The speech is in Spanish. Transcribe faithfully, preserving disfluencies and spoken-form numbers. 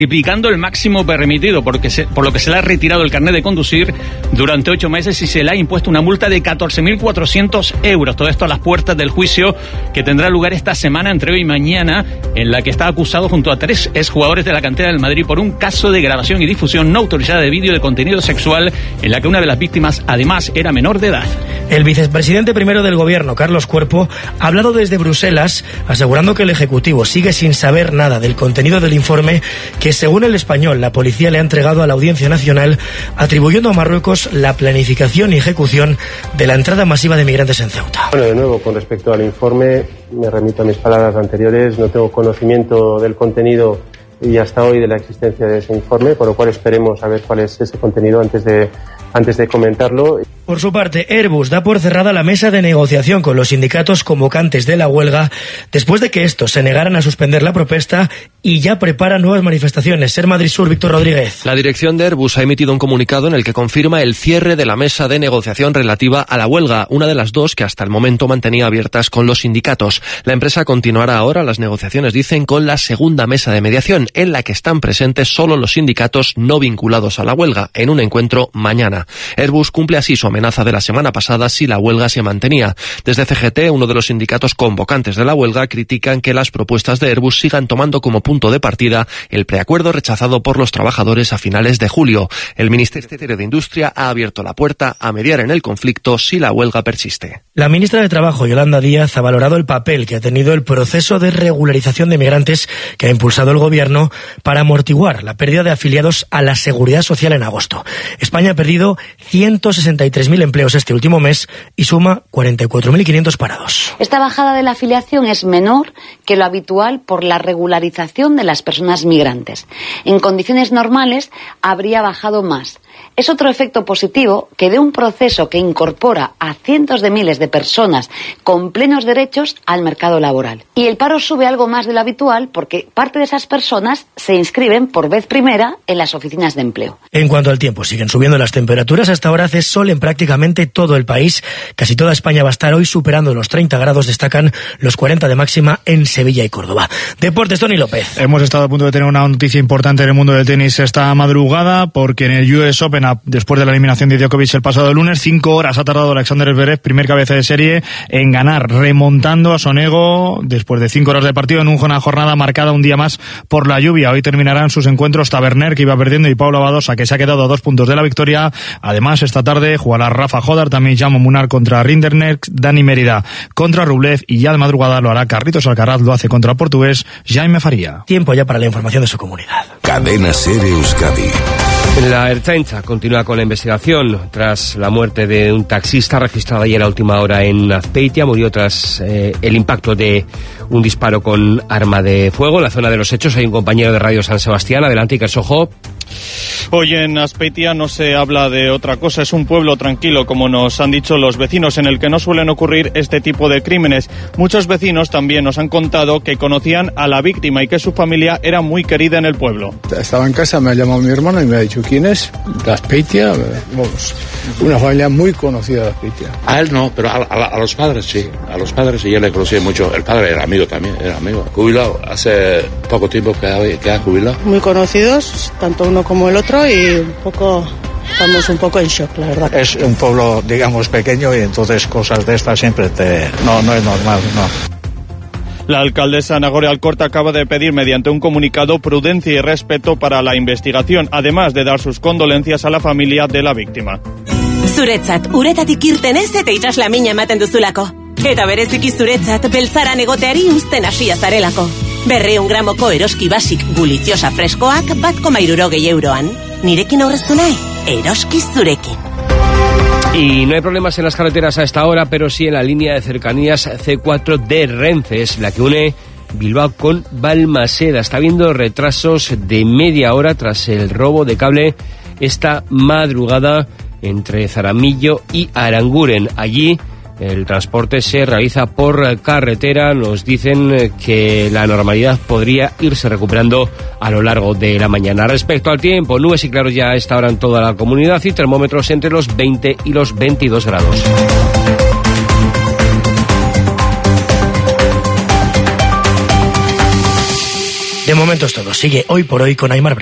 Triplicando el máximo permitido, porque se, por lo que se le ha retirado el carnet de conducir durante ocho meses y se le ha impuesto una multa de catorce mil cuatrocientos euros. Todo esto a las puertas del juicio que tendrá lugar esta semana, entre hoy y mañana, en la que está acusado junto a tres exjugadores de la cantera del Madrid por un caso de grabación y difusión no autorizada de vídeo de contenido sexual, en la que una de las víctimas, además, era menor de edad. El vicepresidente primero del Gobierno, Carlos Cuerpo, ha hablado desde Bruselas, asegurando que el Ejecutivo sigue sin saber nada del contenido del informe que, según El Español, la policía le ha entregado a la Audiencia Nacional, atribuyendo a Marruecos la planificación y ejecución de la entrada masiva de migrantes en Ceuta. Bueno, de nuevo, con respecto al informe, me remito a mis palabras anteriores, no tengo conocimiento del contenido y hasta hoy de la existencia de ese informe, por lo cual esperemos saber cuál es ese contenido antes de, antes de comentarlo. Por su parte, Airbus da por cerrada la mesa de negociación con los sindicatos convocantes de la huelga después de que estos se negaran a suspender la protesta y ya prepara nuevas manifestaciones. Ser Madrid Sur, Víctor Rodríguez. La dirección de Airbus ha emitido un comunicado en el que confirma el cierre de la mesa de negociación relativa a la huelga, una de las dos que hasta el momento mantenía abiertas con los sindicatos. La empresa continuará ahora las negociaciones, dicen, con la segunda mesa de mediación, en la que están presentes solo los sindicatos no vinculados a la huelga, en un encuentro mañana. Airbus cumple así su amenaza de la semana pasada si la huelga se mantenía. Desde C G T, uno de los sindicatos convocantes de la huelga, critican que las propuestas de Airbus sigan tomando como punto de partida el preacuerdo rechazado por los trabajadores a finales de julio. El Ministerio de Industria ha abierto la puerta a mediar en el conflicto si la huelga persiste. La ministra de Trabajo, Yolanda Díaz, ha valorado el papel que ha tenido el proceso de regularización de migrantes que ha impulsado el Gobierno para amortiguar la pérdida de afiliados a la Seguridad Social en agosto. España ha perdido ciento sesenta y tres mil empleos este último mes y suma cuarenta y cuatro mil quinientos parados. Esta bajada de la afiliación es menor que lo habitual por la regularización de las personas migrantes. En condiciones normales habría bajado más. Es otro efecto positivo que de un proceso que incorpora a cientos de miles de personas con plenos derechos al mercado laboral. Y el paro sube algo más de lo habitual porque parte de esas personas se inscriben por vez primera en las oficinas de empleo. En cuanto al tiempo, siguen subiendo las temperaturas. Hasta ahora hace sol en prácticamente todo el país. Casi toda España va a estar hoy superando los treinta grados. Destacan los cuarenta de máxima en Sevilla y Córdoba. Deportes, Tony López. Hemos estado a punto de tener una noticia importante en el mundo del tenis esta madrugada, porque en el U S Open, después de la eliminación de Djokovic el pasado lunes, cinco horas ha tardado Alexander Zverev, primer cabeza de serie, en ganar, remontando a Sonego después de cinco horas de partido en una jornada marcada un día más por la lluvia. Hoy terminarán sus encuentros Taberner, que iba perdiendo, y Paula Badosa, que se ha quedado a dos puntos de la victoria. Además, esta tarde jugará Rafa Jodar, también Jaume Munar contra Rinderknecht, Dani Mérida contra Rublev, y ya de madrugada lo hará Carlitos Alcaraz, lo hace contra el portugués Jaime Faría. Tiempo ya para la información de su comunidad. Cadena SER Euskadi. La Ertzaintza continúa con la investigación tras la muerte de un taxista registrado ayer a última hora en Azpeitia. Murió tras eh, el impacto de un disparo con arma de fuego. En la zona de los hechos hay un compañero de Radio San Sebastián. Adelante, Iker Sojo. Hoy en Azpeitia no se habla de otra cosa, es un pueblo tranquilo, como nos han dicho los vecinos, en el que no suelen ocurrir este tipo de crímenes. Muchos vecinos también nos han contado que conocían a la víctima y que su familia era muy querida en el pueblo. Estaba en casa, me ha llamado mi hermano y me ha dicho quién es, de Azpeitia, vamos, una familia muy conocida de Azpeitia. A él no, pero a, a, a los padres sí, a los padres sí, yo le conocí mucho. El padre era amigo también, era amigo. Jubilado, hace poco tiempo que ha, que ha jubilado. Muy conocidos, tanto uno como el otro, y un poco, estamos un poco en shock, la verdad. Es un pueblo, digamos, pequeño, y entonces cosas de estas siempre te... No, no es normal, no. La alcaldesa Nagore Alcorta acaba de pedir mediante un comunicado prudencia y respeto para la investigación, además de dar sus condolencias a la familia de la víctima. Zuretzat, uretatik irtenez eta itxasla mina ematen duzulako. Eta bereziki zuretzat, beltzaran egoteari uzten hasia zarelako. Berreun gramoko eroski basik guliziosa freskoak bat koma hirurogei euroan. Nirekin aurreztu nahi, eroski zurekin. Y no hay problemas en las carreteras a esta hora, pero sí en la línea de cercanías C cuatro de Renfe, es la que une Bilbao con Balmaseda. Está habiendo retrasos de media hora tras el robo de cable esta madrugada entre Zaramillo y Aranguren. Allí el transporte se realiza por carretera. Nos dicen que la normalidad podría irse recuperando a lo largo de la mañana. Respecto al tiempo, nubes y claros ya a esta hora en toda la comunidad y termómetros entre los veinte y los veintidós grados. De momento es todo. Sigue Hoy por Hoy con Aimar.